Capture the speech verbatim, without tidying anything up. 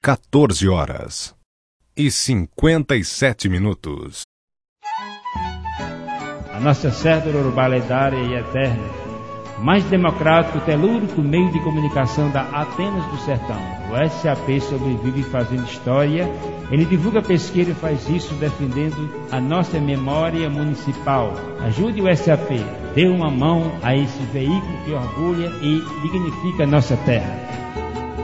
quatorze horas e cinquenta e sete minutos. A nossa cédula urbana lendária e eterna, mais democrático, telúrico meio de comunicação da Atenas do Sertão. O S A P sobrevive fazendo história. Ele divulga pesquisa e faz isso defendendo a nossa memória municipal. Ajude o S A P, dê uma mão a esse veículo que orgulha e dignifica a nossa terra.